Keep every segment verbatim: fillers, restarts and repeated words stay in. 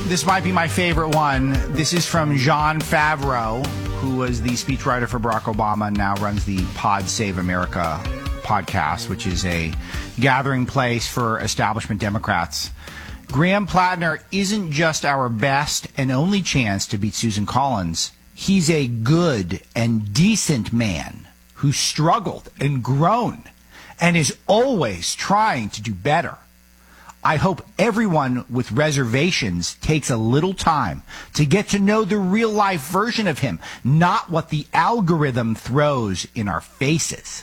This might be my favorite one. This is from Jon Favreau, who was the speechwriter for Barack Obama and now runs the Pod Save America podcast, which is a gathering place for establishment Democrats. Graham Plattner isn't just our best and only chance to beat Susan Collins. He's a good and decent man who struggled and grown and is always trying to do better. I hope everyone with reservations takes a little time to get to know the real-life version of him, not what the algorithm throws in our faces.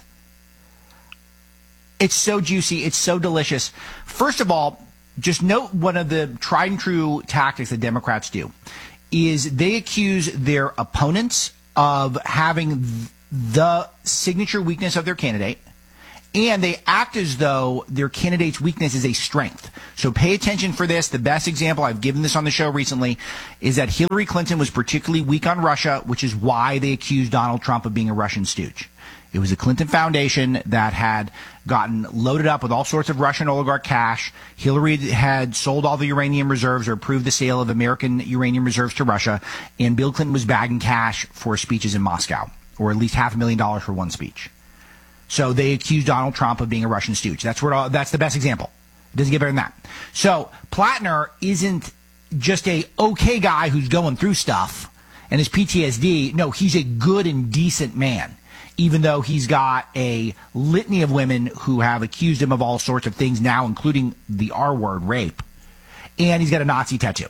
It's so juicy. It's so delicious. First of all, just note one of the tried and true tactics that Democrats do is they accuse their opponents of having the signature weakness of their candidate, and they act as though their candidate's weakness is a strength. So pay attention for this. The best example, I've given this on the show recently, is that Hillary Clinton was particularly weak on Russia, which is why they accused Donald Trump of being a Russian stooge. It was the Clinton Foundation that had gotten loaded up with all sorts of Russian oligarch cash. Hillary had sold all the uranium reserves or approved the sale of American uranium reserves to Russia, and Bill Clinton was bagging cash for speeches in Moscow, or at least half a million dollars for one speech. So they accused Donald Trump of being a Russian stooge. That's where all, that's the best example. It doesn't get better than that. So Plattner isn't just a okay guy who's going through stuff and his P T S D. No, he's a good and decent man, even though he's got a litany of women who have accused him of all sorts of things now, including the R word, rape. And he's got a Nazi tattoo.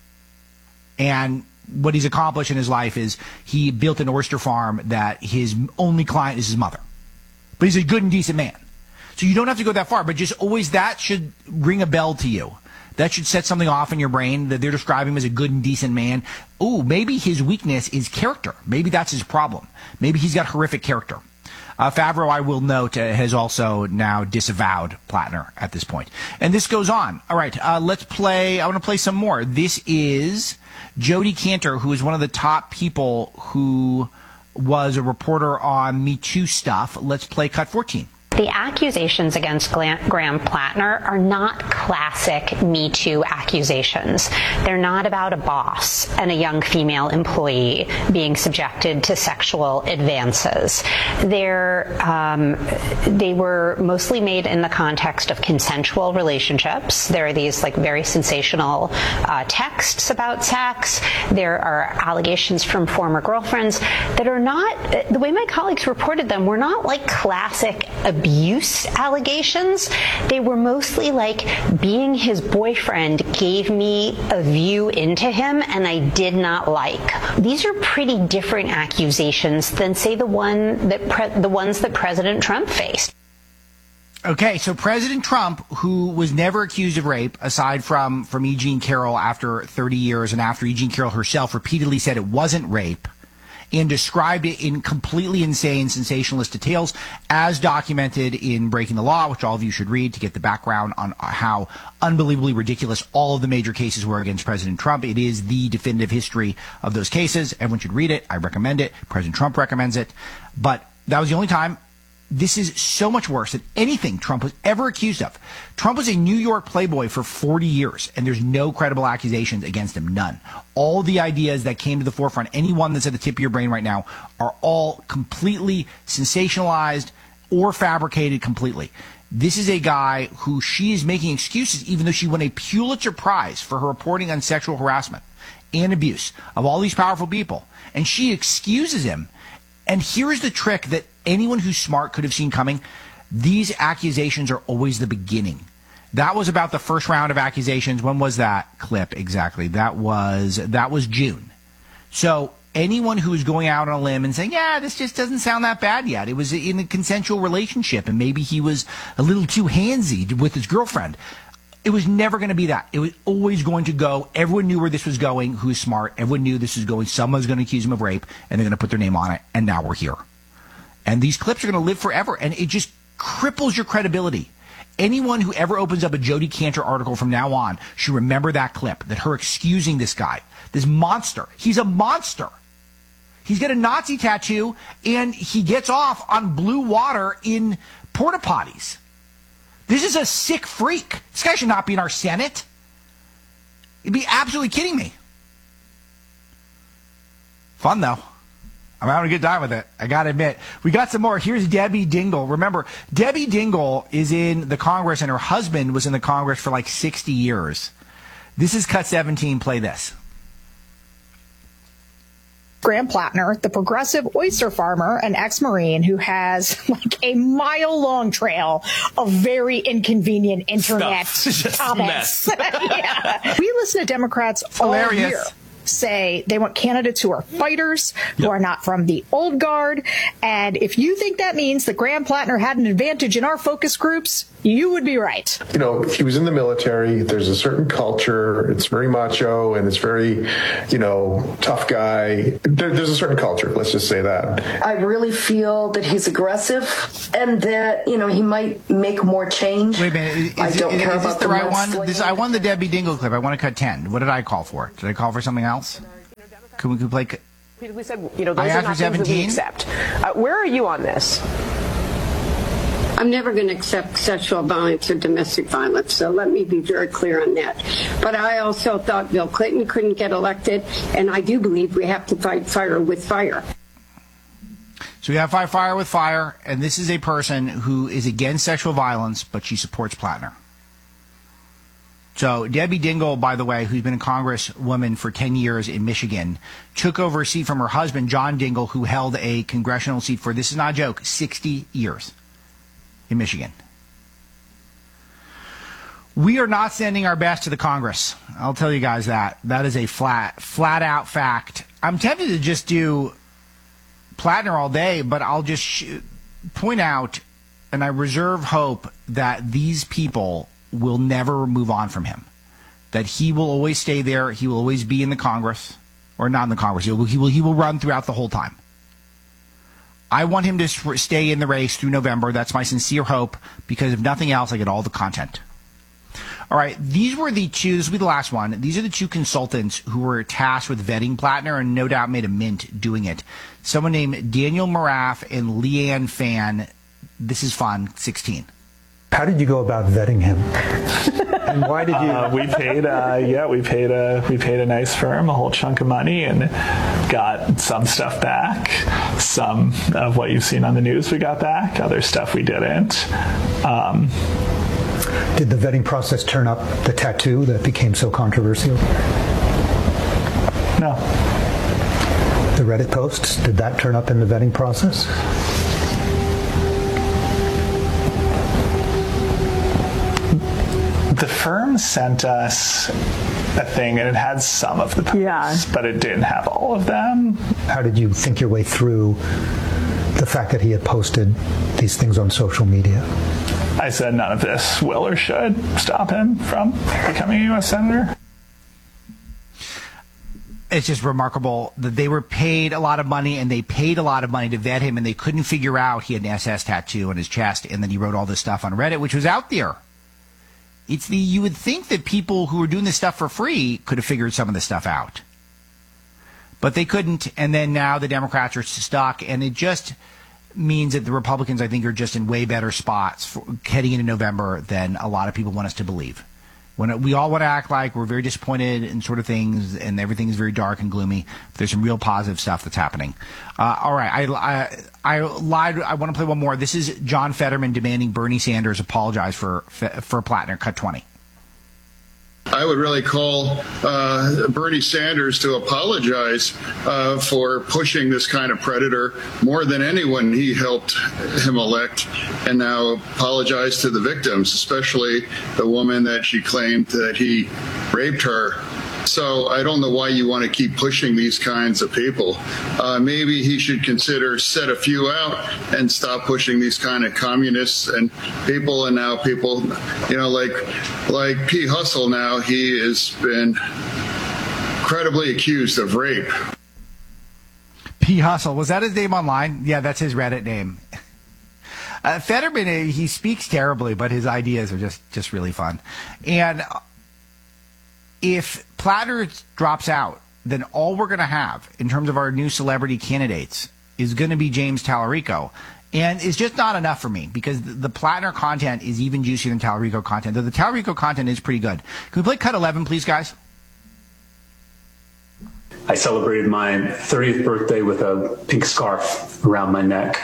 And what he's accomplished in his life is he built an oyster farm that his only client is his mother. But he's a good and decent man. So you don't have to go that far, but just always that should ring a bell to you. That should set something off in your brain that they're describing him as a good and decent man. Ooh, maybe his weakness is character. Maybe that's his problem. Maybe he's got horrific character. Uh, Favreau, I will note, uh, has also now disavowed Plattner at this point. And this goes on. All right, uh, let's play. I want to play some more. This is Jodi Kantor, who is one of the top people who was a reporter on Me Too stuff. Let's play cut fourteen. The accusations against Graham Plattner are not classic Me Too accusations. They're not about a boss and a young female employee being subjected to sexual advances. They're, um, they were mostly made in the context of consensual relationships. There are these like very sensational uh, texts about sex. There are allegations from former girlfriends that are not, the way my colleagues reported them, were not like classic abuse Abuse allegations. They were mostly like being his boyfriend gave me a view into him and I did not like. These are pretty different accusations than, say, the one that pre- the ones that President Trump faced. Okay, so President Trump, who was never accused of rape, aside from from E. Jean Carroll after thirty years, and after E. Jean Carroll herself repeatedly said it wasn't rape, and described it in completely insane, sensationalist details, as documented in Breaking the Law, which all of you should read to get the background on how unbelievably ridiculous all of the major cases were against President Trump. It is the definitive history of those cases. Everyone should read it. I recommend it. President Trump recommends it. But that was the only time. This is so much worse than anything Trump was ever accused of. Trump was a New York playboy for forty years, and there's no credible accusations against him, none. All the ideas that came to the forefront, any one that's at the tip of your brain right now, are all completely sensationalized or fabricated completely. This is a guy who she is making excuses, even though she won a Pulitzer Prize for her reporting on sexual harassment and abuse of all these powerful people. And she excuses him. And here's the trick that anyone who's smart could have seen coming. These accusations are always the beginning. That was about the first round of accusations. When was that clip exactly? That was that was June. So anyone who is going out on a limb and saying, yeah, this just doesn't sound that bad yet. It was in a consensual relationship, and maybe he was a little too handsy with his girlfriend. It was never going to be that. It was always going to go. Everyone knew where this was going. Who's smart? Everyone knew this was going. Someone's going to accuse him of rape, and they're going to put their name on it. And now we're here. And these clips are going to live forever. And it just cripples your credibility. Anyone who ever opens up a Jodi Kantor article from now on should remember that clip, that her excusing this guy, this monster. He's a monster. He's got a Nazi tattoo, and he gets off on blue water in porta potties. This is a sick freak. This guy should not be in our Senate. You'd be absolutely kidding me. Fun, though. I'm having a good time with it. I got to admit. We got some more. Here's Debbie Dingell. Remember, Debbie Dingell is in the Congress, and her husband was in the Congress for like sixty years. This is Cut seventeen. Play this. Graham Plattner, the progressive oyster farmer and ex-Marine who has like a mile-long trail of very inconvenient internet comments. Yeah. We listen to Democrats all Hilarious. year say they want candidates who are fighters, who yep. are not from the old guard. And if you think that means that Graham Plattner had an advantage in our focus groups, you would be right. You know, he was in the military. There's a certain culture. It's very macho and it's very, you know, tough guy. There, there's a certain culture. Let's just say that. I really feel that he's aggressive and that, you know, he might make more change. Wait a minute. Is, I don't is, care is about this the the right one? mudslinging. This, I won the Debbie Dingell clip. I want to cut ten. What did I call for? Did I call for something else? Can we, can we play? We said, you know, those I are not things that we accept. Uh, where are you on this? I'm never going to accept sexual violence or domestic violence, so let me be very clear on that. But I also thought Bill Clinton couldn't get elected, and I do believe we have to fight fire with fire. So we have fight fire with fire, and this is a person who is against sexual violence, but she supports Plattner. So Debbie Dingell, by the way, who's been a congresswoman for ten years in Michigan, took over a seat from her husband, John Dingell, who held a congressional seat for, this is not a joke, sixty years in Michigan. We are not sending our best to the Congress. I'll tell you guys that. That is a flat, flat out fact. I'm tempted to just do Plattner all day, but I'll just sh- point out, and I reserve hope that these people will never move on from him, that he will always stay there. He will always be in the Congress, or not in the Congress. He will, he will, he will run throughout the whole time. I want him to stay in the race through November. That's my sincere hope, because if nothing else, I get all the content. All right, these were the two, this will be the last one. These are the two consultants who were tasked with vetting Plattner and no doubt made a mint doing it. Someone named Daniel Maraff and Leanne Fan. This is fun, sixteen. How did you go about vetting him? And why did you? Uh, we paid, uh, yeah, we paid a we paid a nice firm a whole chunk of money and got some stuff back. Some of what you've seen on the news we got back. Other stuff we didn't. Um, did the vetting process turn up the tattoo that became so controversial? No. The Reddit posts, did that turn up in the vetting process? The firm sent us a thing, and it had some of the posts, yeah. but it didn't have all of them. How did you think your way through the fact that he had posted these things on social media? I said none of this will or should stop him from becoming a U S senator. It's just remarkable that they were paid a lot of money, and they paid a lot of money to vet him, and they couldn't figure out he had an S S tattoo on his chest, and then he wrote all this stuff on Reddit, which was out there. It's the, you would think that people who were doing this stuff for free could have figured some of this stuff out. But they couldn't, and then now the Democrats are stuck, and it just means that the Republicans, I think, are just in way better spots for heading into November than a lot of people want us to believe. When we all want to act like we're very disappointed in sort of things, and everything is very dark and gloomy, but there's some real positive stuff that's happening. Uh, all right, I, I, I lied. I want to play one more. This is John Fetterman demanding Bernie Sanders apologize for for Plattner. Cut twenty. I would really call uh, Bernie Sanders to apologize uh, for pushing this kind of predator more than anyone he helped him elect, and now apologize to the victims, especially the woman that she claimed that he raped her. So I don't know why you want to keep pushing these kinds of people. Uh, maybe he should consider set a few out and stop pushing these kind of communists and people. And now people, you know, like like P. Hustle now, he has been credibly accused of rape. P. Hustle, was that his name online? Yeah, that's his Reddit name. Uh, Fetterman, he speaks terribly, but his ideas are just, just really fun. And if Plattner drops out, then all we're going to have in terms of our new celebrity candidates is going to be James Tallarico. And it's just not enough for me, because the Plattner content is even juicier than Tallarico content, though the Tallarico content is pretty good. Can we play cut eleven, please, guys? I celebrated my thirtieth birthday with a pink scarf around my neck.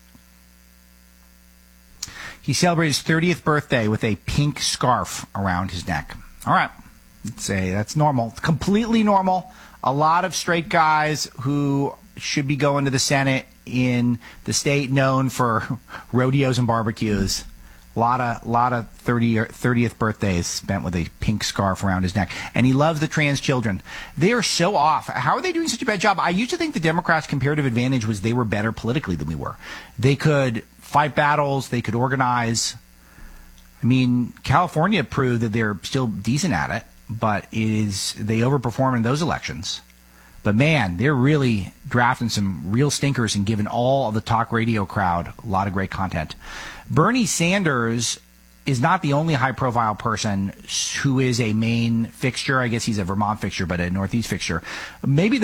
He celebrated his thirtieth birthday with a pink scarf around his neck. All right. Let's say that's normal. Completely normal. A lot of straight guys who should be going to the Senate in the state known for rodeos and barbecues. A lot of, lot of thirtieth birthdays spent with a pink scarf around his neck. And he loves the trans children. They are so off. How are they doing such a bad job? I used to think the Democrats' comparative advantage was they were better politically than we were. They could fight battles. They could organize. I mean, California proved that they're still decent at it, but it is they overperform in those elections. But, man, they're really drafting some real stinkers and giving all of the talk radio crowd a lot of great content. Bernie Sanders is not the only high-profile person who is a main fixture. I guess he's a Vermont fixture, but a Northeast fixture. Maybe the